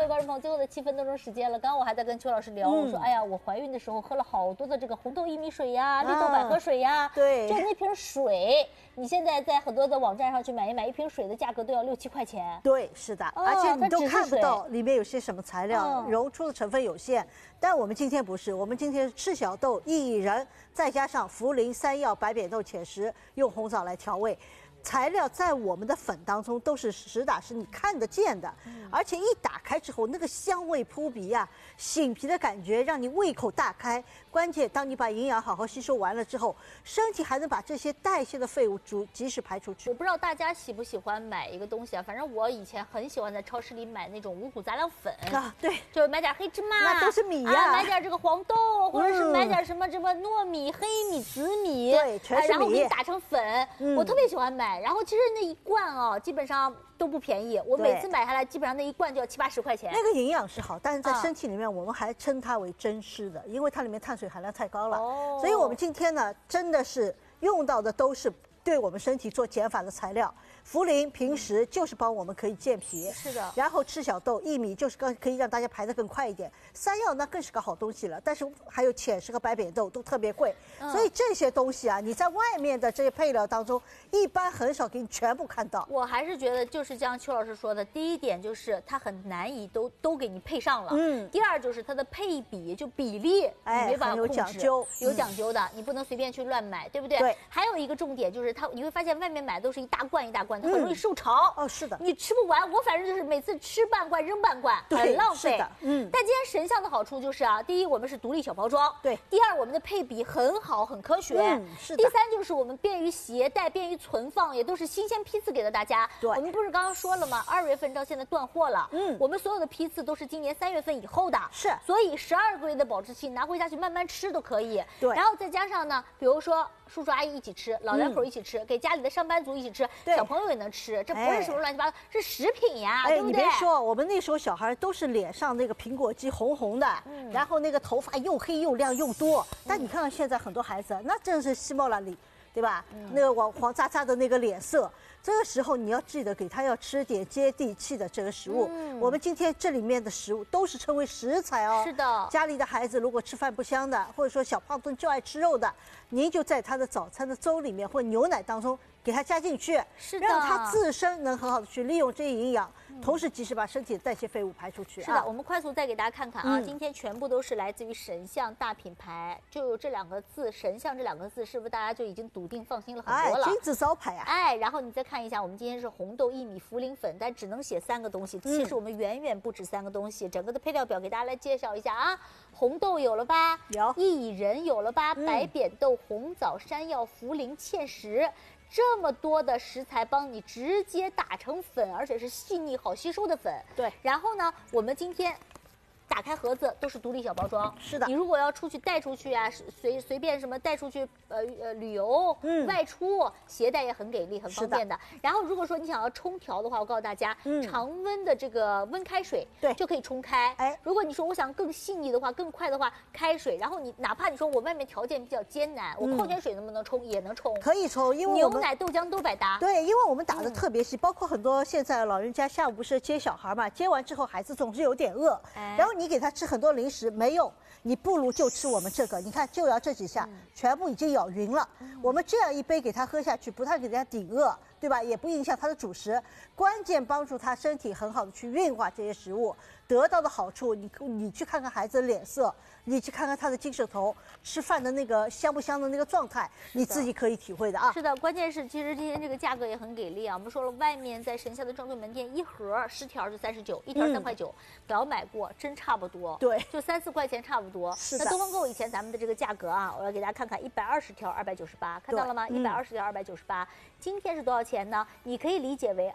位观众朋友，最后的7分多钟时间了。刚刚我还在跟邱老师聊，我说，哎呀，我怀孕的时候喝了好多的这个红豆薏米水呀、绿豆百合水呀， 对， 就那瓶水，你现在在很多的网站上去买一买，一瓶水的价格都要6、7块钱。 对，是的，而且你都看不到里面有些什么材料，揉出的成分有限。但我们今天不是，我们今天是赤小豆、薏仁，再加上茯苓、山药、白扁豆、浅食，用红枣来调味。材料在我们的粉当中都是实打实你看得见的，而且一打开之后，那个香味扑鼻呀，醒皮的感觉让你胃口大开。关键，当你把营养好好吸收完了之后，身体还能把这些代谢的废物及时排出去。 我不知道大家喜不喜欢买一个东西啊，反正我以前很喜欢在超市里买那种五谷杂粮粉啊，对， 就是买点黑芝麻， 那都是米呀， 买点这个黄豆，或者是买点什么糯米、黑米、紫米， 对，全是米， 然后给你打成粉，我特别喜欢买。然后其实那一罐啊，基本上都不便宜，我每次买下来基本上那一罐就要70、80块钱。 那个营养是好，但是在身体里面我们还称它为真湿的，因为它里面碳水含量太高了。所以我们今天呢，真的是用到的都是对我们身体做减法的材料。茯苓平时就是帮我们可以健脾， 是的。 然后赤小豆、薏米就是可以让大家排得更快一点。山药那更是个好东西了，但是还有浅食和白扁豆都特别贵，所以这些东西啊，你在外面的这些配料当中，一般很少给你全部看到。 我还是觉得就是像邱老师说的，第一点就是它很难以都给你配上了，第二就是它的配比就比例你没办法控制，有讲究的，你不能随便去乱买，对不对？ 对。 还有一个重点就是你会发现外面买都是一大罐一大罐。它很容易受潮哦，是的， 你吃不完。我反正就是每次吃半罐扔半罐，很浪费。 是的， 但今天神象的好处就是啊，第一，我们是独立小包装， 对； 第二，我们的配比很好，很科学， 是的； 第三，就是我们便于携带，便于存放，也都是新鲜批次给了大家。 对， 我们不是刚刚说了吗？2月份到现在断货了，我们所有的批次都是今年3月份以后的， 是， 所以12个月的保质期，拿回家去慢慢吃都可以。 对， 然后再加上呢，比如说叔叔阿姨一起吃，老两口一起吃，给家里的上班族一起吃，小朋友也能吃，这不是什么乱七八糟，是食品呀，对不对？ 你别说，我们那时候小孩都是脸上那个苹果肌红红的，然后那个头发又黑又亮又多，但你看看现在很多孩子，那真是稀冒了里，对吧？那个黄渣渣的那个脸色。这个时候你要记得给他要吃点接地气的这个食物。我们今天这里面的食物都是称为食材哦。 是的。 家里的孩子如果吃饭不香的，或者说小胖墩就爱吃肉的，您就在他的早餐的粥里面或牛奶当中给他加进去， 是的， 让他自身能很好的去利用这些营养，同时及时把身体的代谢废物排出去。 是的，我们快速再给大家看看啊，今天全部都是来自于神象大品牌，就有这2个字，神象这2个字，是不是大家就已经笃定放心了很多了？ 金字招牌啊！ 然后你再看一下，我们今天是红豆、薏米、茯苓粉，但只能写3个东西，其实我们远远不止3个东西。整个的配料表给大家来介绍一下啊，红豆有了吧？ 有。 薏仁有了吧？白扁豆、红枣、山药、茯苓、芡实。这么多的食材帮你直接打成粉，而且是细腻好吸收的粉。 对， 然后呢，我们今天打开盒子都是独立小包装。 是的， 你如果要出去带出去啊，随便什么带出去旅游，外出携带也很给力，很方便的。然后如果说你想要冲调的话，我告诉大家，常温的这个温开水对就可以冲开。如果你说我想更细腻的话，更快的话，开水。然后你哪怕你说我外面条件比较艰难，我矿泉水能不能冲？也能冲， 可以冲，因为牛奶、豆浆都百搭。 对，因为我们打的特别细，包括很多现在老人家下午不是接小孩嘛，接完之后孩子总是有点饿，然后你给他吃很多零食没用，你不如就吃我们这个，你看就要这几下，全部已经咬匀了。我们这样一杯给他喝下去，不太给人家顶饿，对吧？也不影响他的主食，关键帮助他身体很好的去运化这些食物，得到的好处，你去看看孩子的脸色，你去看看他的精神头，吃饭的那个香不香的那个状态，你自己可以体会的啊。 是的，关键是其实今天这个价格也很给力啊。我们说了，外面在神象的正规门店1盒10条就39，一条3块9，表买过，真差不多。 对， 就3、4块钱差不多。 是的。 那东方购以前咱们的这个价格啊，我要给大家看看，120条298，看到了吗？120条298，今天是多少钱呢？你可以理解为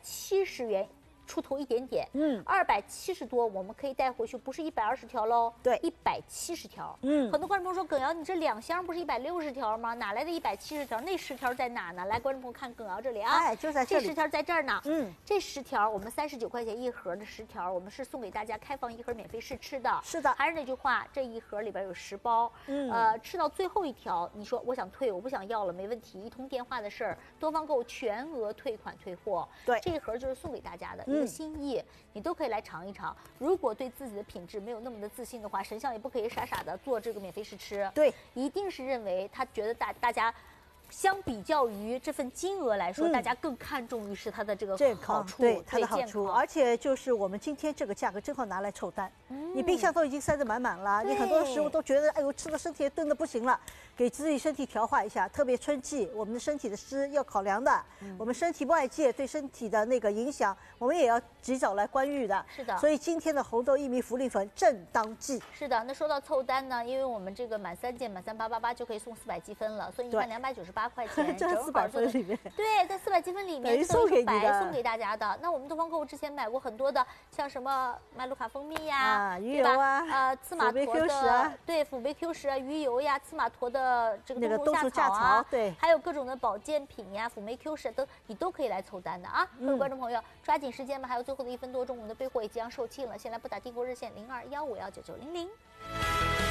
270元。出头一点点，270多，我们可以带回去，不是120条喽， 对 ，170条，很多观众朋友说，耿瑶，你这2箱不是160条吗？哪来的170条？那10条在哪呢？来，观众朋友看耿瑶这里啊， 就在这里， 这10条在这儿呢，这10条我们39块钱一盒的10条，我们是送给大家开放1盒免费试吃的， 是的， 还是那句话，这1盒里边有10包，吃到最后1条，你说我想退，我不想要了，没问题，一通电话的事儿，多方购全额退款退货， 对， 这1盒就是送给大家的。 您的心意，你都可以来尝一尝。如果对自己的品质没有那么的自信的话，神像也不可以傻傻的做这个免费试吃。 对， 一定是认为他觉得大家。相比较于这份金额来说，大家更看重于是它的这个好处， 对它的好处，而且就是我们今天这个价格正好拿来凑单。你冰箱都已经塞得满满了，你很多的食物都觉得哎呦吃的身体也炖得不行了，给自己身体调化一下。特别春季，我们的身体的湿要考量的，我们身体外界对身体的那个影响，我们也要及早来干预的。 是的， 所以今天的红豆薏米茯苓粉正当季。 是的，那说到凑单呢，因为我们这个满3件满3888就可以送400积分了，所以你看298块钱， 这400分里面， 对，在400积分里面送给你的， 送给大家的。那我们东方购物之前买过很多的，像什么麦卢卡蜂蜜呀， 鱼油啊， 刺马驼的，对，辅酶 Q 10啊，鱼油呀，刺马驼的这个冬虫夏草啊， 对， 还有各种的保健品呀，辅酶 Q 10你都可以来凑单的啊。各位观众朋友，抓紧时间吧，还有最后的1分多钟，我们的备货也即将售罄了。现在拨打订购热线0215519900。